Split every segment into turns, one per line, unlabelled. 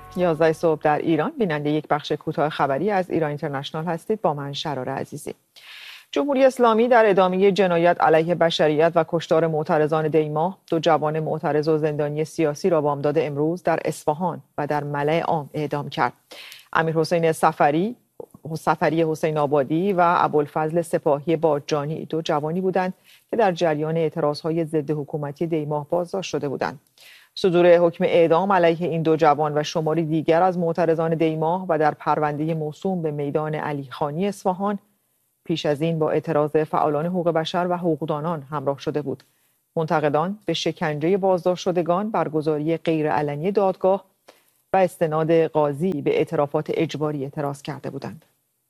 11 صبح در ایران بیننده یک بخش کوتاه خبری از ایران اینترنشنال هستید. با من شرار عزیزی. جمهوری اسلامی در ادامه جنایت علیه بشریت و کشتار معترضان دی‌ماه 2 جوان معترض و زندانی سیاسی را بامداد امروز در اصفهان و در ملأ عام اعدام کرد. امیرحسین صفری حسین آبادی و ابوالفضل سپاهی بادجانی 2 جوانی بودند که در جریان اعتراضهای ضد حکومتی دی‌ماه بازداشت شده بودند. صدور حکم اعدام علیه این 2 جوان و شماری دیگر از معترضان دی‌ماه و در پرونده موسوم به میدان علیخانی اصفهان پیش از این با اعتراض فعالان حقوق بشر و حقوقدانان همراه شده بود. منتقدان به شکنجه بازداشت شدگان، برگزاری غیرعلنی دادگاه و استناد قاضی به اعترافات اجباری اعتراض کرده بودند.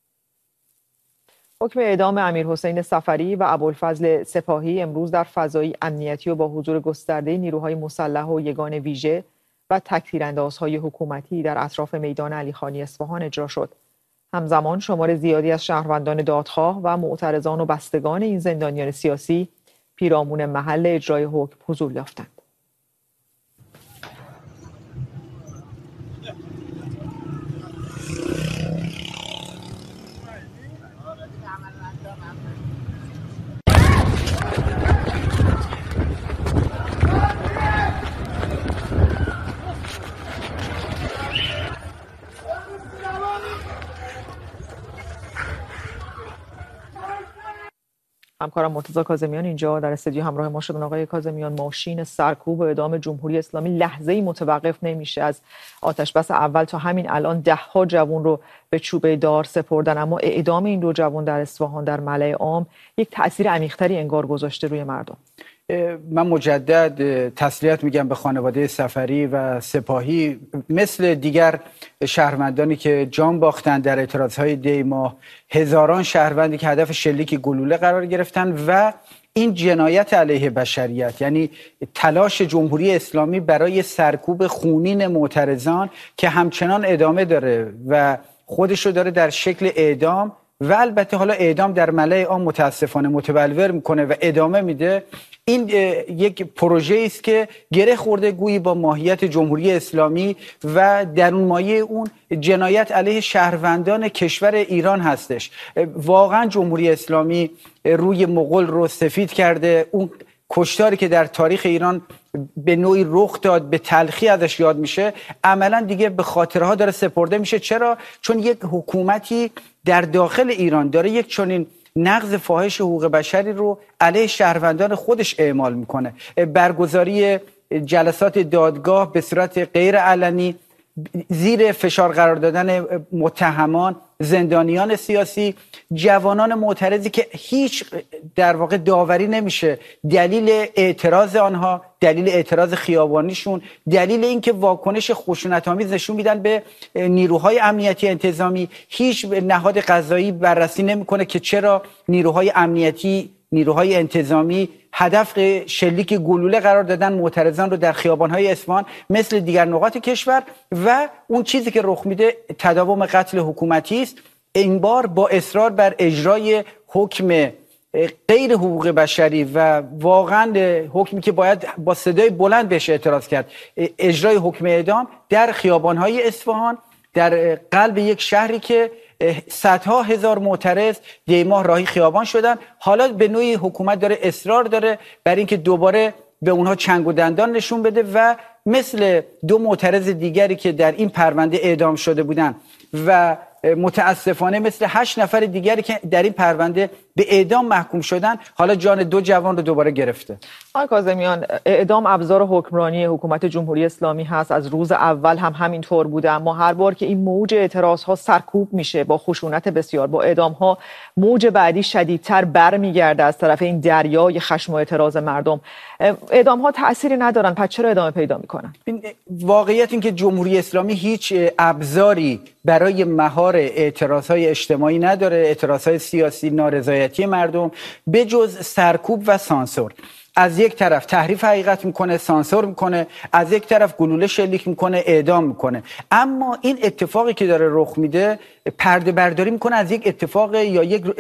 حکم اعدام امیرحسین صفری و ابوالفضل سپاهی امروز در فضای امنیتی و با حضور گسترده نیروهای مسلح و یگان ویژه و تک‌تیراندازهای حکومتی در اطراف میدان علیخانی اصفهان اجرا شد. همزمان شمار زیادی از شهروندان دادخواه و معترضان و بستگان این زندانیان سیاسی پیرامون محل اجرای حکم حضور یافتند. همکارم مرتضی کاظمیان اینجا در استودیو همراه ما شدن. آقای کاظمیان، ماشین سرکوب و اعدام جمهوری اسلامی لحظه‌ای متوقف نمیشه. از آتش بس اول تا همین الان 10 جوان رو به چوبه دار سپردن، اما اعدام این 2 جوان در اصفهان در ملأ عام یک تأثیر عمیق‌تری انگار گذاشته روی مردم.
من مجدد تسلیت میگم به خانواده صفری و سپاهی، مثل دیگر شهروندانی که جان باختن در اعتراضهای دی‌ماه، هزاران شهروندی که هدف شلیک گلوله قرار گرفتن و این جنایت علیه بشریت، یعنی تلاش جمهوری اسلامی برای سرکوب خونین معترضان که همچنان ادامه داره و خودش رو داره در شکل اعدام و البته حالا اعدام در ملأ عام متاسفانه متبلور میکنه و ادامه میده. این یک پروژه است که گره خورده گویی با ماهیت جمهوری اسلامی و درون مایه اون جنایت علیه شهروندان کشور ایران هستش. واقعا جمهوری اسلامی روی مغول رو سفید کرده. اون کشتاری که در تاریخ ایران به نوعی رخ داد، به تلخی ازش یاد میشه، عملا دیگه به خاطرها داره سپرده میشه. چرا؟ چون یک حکومتی در داخل ایران داره یک چنین نقض فاحش حقوق بشری رو علیه شهروندان خودش اعمال میکنه. برگزاری جلسات دادگاه به صورت غیر علنی، زیر فشار قرار دادن متهمان، زندانیان سیاسی، جوانان معترضی که هیچ در واقع داوری نمیشه دلیل اعتراض آنها، دلیل اعتراض خیابانیشون، دلیل اینکه واکنش خشونت‌آمیز نشون میدن به نیروهای امنیتی انتظامی. هیچ نهاد قضایی بررسی نمیکنه که چرا نیروهای امنیتی، نیروهای انتظامی هدف شلیک گلوله قرار دادن معترضان رو در خیابان‌های اصفهان مثل دیگر نقاط کشور. و اون چیزی که رخ میده تداوم قتل حکومتی است، این بار با اصرار بر اجرای حکم غیر حقوق بشری و واقعا حکمی که باید با صدای بلند بهش اعتراض کرد، اجرای حکم اعدام در خیابان‌های اصفهان، در قلب یک شهری که صدها هزار معترض دی‌ماه راهی خیابان شدن. حالا به نوعی حکومت داره اصرار داره بر اینکه دوباره به اونها چنگ و دندان نشون بده و مثل 2 معترض دیگری که در این پرونده اعدام شده بودن و متاسفانه مثل 8 نفر دیگری که در این پرونده به اعدام محکوم شدن، حالا جان 2 جوان رو دوباره گرفته.
آقای کاظمیان، اعدام ابزار حکمرانی حکومت جمهوری اسلامی هست، از روز اول هم همینطور بوده، اما هر بار که این موج اعتراضها سرکوب میشه با خشونت بسیار، با اعدامها، موج بعدی شدیدتر برمیگرده از طرف این دریای خشم و اعتراض مردم. اعدامها تأثیری ندارن، پس چرا ادامه پیدا میکنن؟
واقعیت این که جمهوری اسلامی هیچ ابزاری برای مهار اعتراضهای اجتماعی نداره، اعتراضهای سیاسی، نارضایتی مردم، به جز سرکوب و سانسور. از یک طرف تحریف حقیقت میکنه، سانسور میکنه، از یک طرف گلوله شلیک میکنه، اعدام میکنه. اما این اتفاقی که داره رخ میده پرده برداری میکنه از یک اتفاق یا یک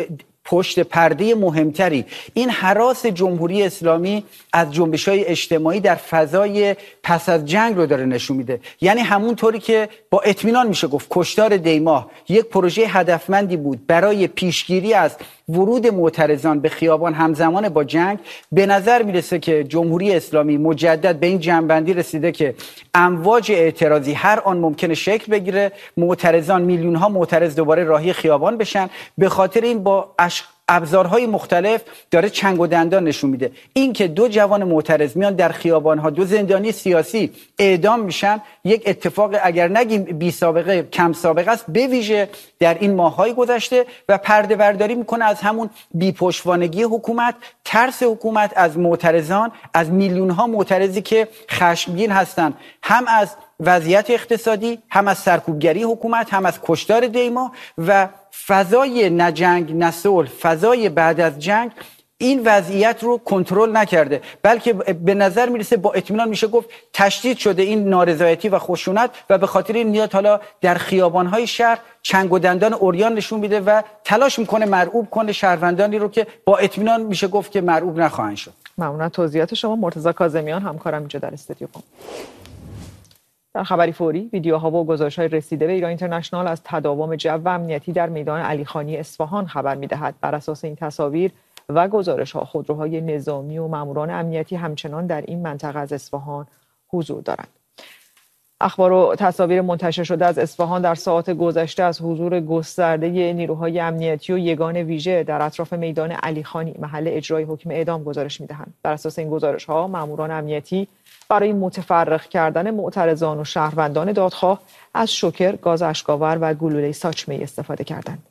پشت پرده مهمتری این هراس جمهوری اسلامی از جنبش‌های اجتماعی در فضای پس از جنگ رو داره نشون میده. یعنی همونطوری که با اطمینان میشه گفت کشتار دیماه یک پروژه هدفمندی بود برای پیشگیری از ورود معترضان به خیابان همزمان با جنگ، به نظر میرسه که جمهوری اسلامی مجدد به این جنبندی رسیده که امواج اعتراضی هر آن ممکنه شکل بگیره، معترضان میلیون ها معترض دوباره راهی خیابان بشن. به خاطر این با ابزارهای مختلف داره چنگ و دندان نشون میده. این که 2 جوان معترض میان در خیابانها، 2 زندانی سیاسی اعدام میشن، یک اتفاق اگر نگیم بی سابقه کم سابقه است، به ویژه در این ماه‌های گذشته، و پرده برداری میکنه از همون بی‌پشتوانگی حکومت، ترس حکومت از معترضان، از میلیون ها معترضی که خشمگین هستن، هم از وضعیت اقتصادی، هم از سرکوبگری حکومت، هم از کشتار دیما و فضای نه جنگ نه صلح، فضای بعد از جنگ این وضعیت رو کنترل نکرده، بلکه به نظر میرسه با اطمینان میشه گفت تشدید شده این نارضایتی و خشونت، و به خاطر این میاد حالا در خیابان‌های شهر چنگ و دندان عریان نشون میده و تلاش میکنه مرعوب کنه شهروندانی رو که با اطمینان میشه گفت که مرعوب نخواهند شد.
ممنون از توضیحات شما. مرتضی کاظمیان همکارم اینجا در استودیو. در خبری فوری، ویدیوها و گزارش‌های رسیده به ایران اینترنشنال از تداوم جو امنیتی در میدان علیخانی اصفهان خبر می‌دهد. بر اساس این تصاویر و گزارش‌ها، خودروهای نظامی و ماموران امنیتی همچنان در این منطقه از اصفهان حضور دارند. اخبار و تصاویر منتشر شده از اصفهان در ساعات گذشته از حضور گسترده نیروهای امنیتی و یگان ویژه در اطراف میدان علیخانی محل اجرای حکم اعدام گزارش می‌دهند. بر اساس این گزارش‌ها، ماموران امنیتی برای متفرق کردن معترضان و شهروندان دادخواه از شوکر، گاز اشک‌آور و گلوله ساچمه‌ای استفاده کردند.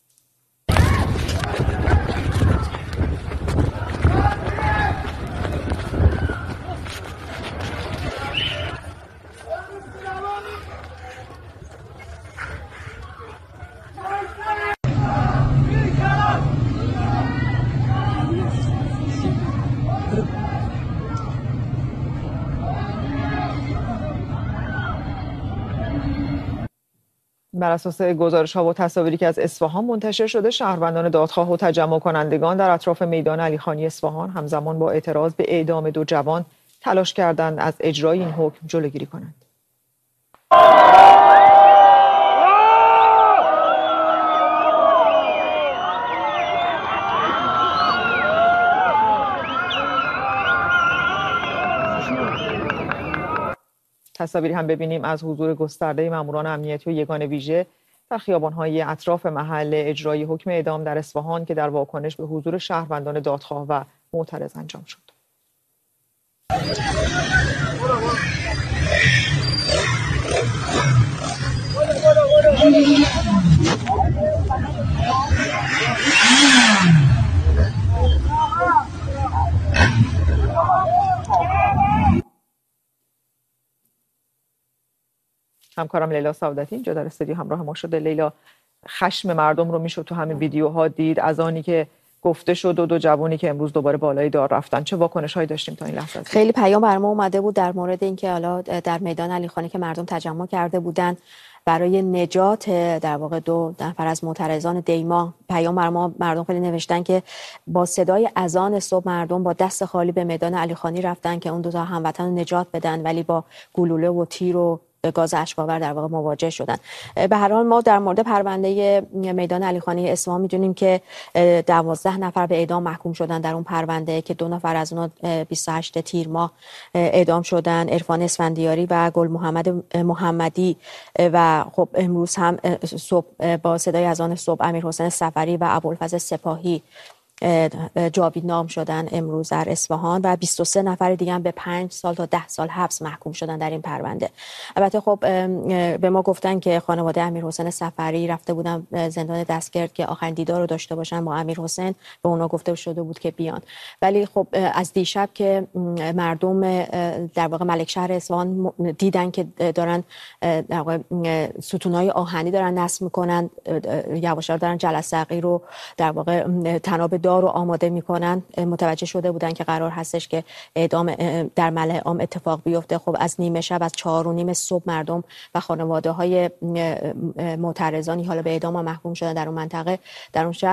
بر اساس گزارش‌ها و تصاویری که از اصفهان منتشر شده، شهروندان دادخواه و تجمع کنندگان در اطراف میدان علیخانی اصفهان همزمان با اعتراض به اعدام 2 جوان تلاش کردند از اجرای این حکم جلوگیری کنند. تصاویری هم ببینیم از حضور گسترده ماموران امنیتی و یگان ویژه در خیابان‌های اطراف محل اجرای حکم اعدام در اصفهان که در واکنش به حضور شهروندان دادخواه و معترض انجام شد. همکارم لیلا سعادتی اینجا در استودیو همراه ما شده. لیلا، خشم مردم رو میشد تو همین ویدیوها دید، از آنی که گفته شد و 2 جوانی که امروز دوباره بالای دار رفتن. چه واکنش‌هایی داشتیم تا این لحظه؟
خیلی پیام بر ما اومده بود در مورد اینکه حالا در میدان علیخانی که مردم تجمع کرده بودن برای نجات در واقع 2 نفر از معترضان دیما، پیام بر ما مردم خیلی نوشتن که با صدای اذان صبح مردم با دست خالی به میدان علیخانی رفتن که اون 2 تا هموطن رو نجات بدن، ولی با گلوله و تیر و گاز اشک‌آور در واقع مواجه شدن. به هر حال ما در مورد پرونده میدان علیخانی اصفهان میدونیم که 12 نفر به اعدام محکوم شدن در اون پرونده که 2 نفر از اونها 28 تیر ماه اعدام شدن، عرفان اسفندیاری و گل محمد محمدی. و خب امروز هم صبح با صدای اذان صبح امیرحسین صفری و ابوالفضل سپاهی جاوید نام شدن امروز در اصفهان و 23 نفر دیگه هم به 5 سال تا 10 سال حبس محکوم شدن در این پرونده. البته خب به ما گفتن که خانواده امیرحسین صفری رفته بودن زندان دستگرد که آخرین دیدار رو داشته باشن با امیرحسین، به اونا گفته شده بود که بیان. ولی خب از دیشب که مردم در واقع ملکشهر اصفهان دیدن که دارن در واقع ستونای آهنی دارن نصب میکنن، یواش دارن جلسه‌ای رو در واقع تناب دار رو آماده میکنن، متوجه شده بودن که قرار هستش که اعدام در ملأ عام اتفاق بیفته. خب از نیمه شب، از 4:30 صبح مردم و خانواده های معترضانی حالا به اعدام محکوم شدن در اون منطقه، در اون شهر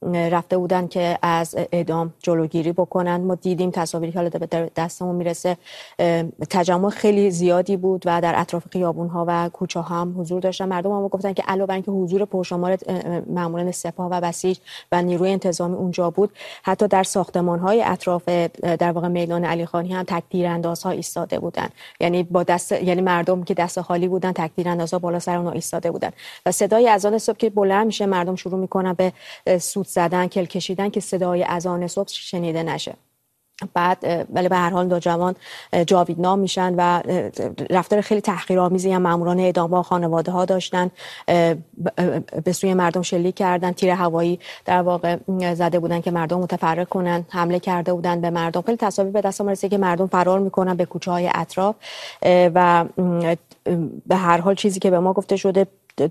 رفته بودن که از اعدام جلوگیری بکنن. ما دیدیم تصاویری که حالا به دستمون میرسه، تجمع خیلی زیادی بود و در اطراف خیابون‌ها و کوچه‌ها هم حضور داشتن. مردم هم گفتن که علاوه بر اینکه حضور پرشمار ماموران سپاه و بسیج و نیروی انتظامی اونجا بود، حتی در ساختمان‌های اطراف در واقع میدان علیخانی هم تک‌تیراندازها ایستاده بودن. یعنی با دست، یعنی مردم که دست خالی بودن، تک‌تیراندازها بالا سر اونها ایستاده بودن و صدای اذان صبح که بلند میشه مردم شروع میکنن به سوت زدن، کل کشیدن که صدای اذان صبح شنیده نشه. بعد ولی به هر حال دو جوان جاویدنام میشن و رفتار خیلی تحقیرآمیزی هم ماموران اعدام و خانواده ها داشتن. به سوی مردم شلیک کردن، تیر هوایی در واقع زده بودن که مردم متفرق کنن، حمله کرده بودن به مردم. خیلی تصاویر به دست ما رسید که مردم فرار میکنن به کوچه های اطراف و به هر حال چیزی که به ما گفته شده